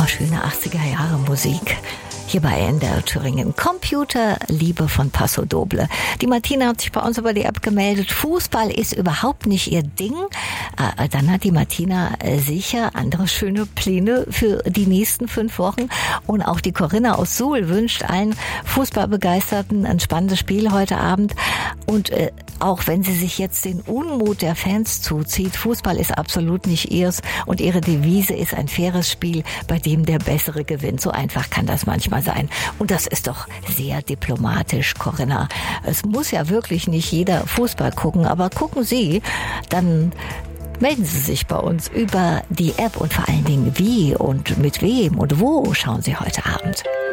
schöne 80er Jahre Musik. Hier bei NDR Thüringen. Computerliebe von Paso Doble. Die Martina hat sich bei uns über die App gemeldet. Fußball ist überhaupt nicht ihr Ding. Dann hat die Martina sicher andere schöne Pläne für die nächsten 5 Wochen. Und auch die Corinna aus Suhl wünscht allen Fußballbegeisterten ein spannendes Spiel heute Abend. Und auch wenn sie sich jetzt den Unmut der Fans zuzieht, Fußball ist absolut nicht ihrs. Und ihre Devise ist ein faires Spiel, bei dem der Bessere gewinnt. So einfach kann das manchmal sein. Und das ist doch sehr diplomatisch, Corinna. Es muss ja wirklich nicht jeder Fußball gucken, aber gucken Sie, dann melden Sie sich bei uns über die App und vor allen Dingen wie und mit wem und wo schauen Sie heute Abend.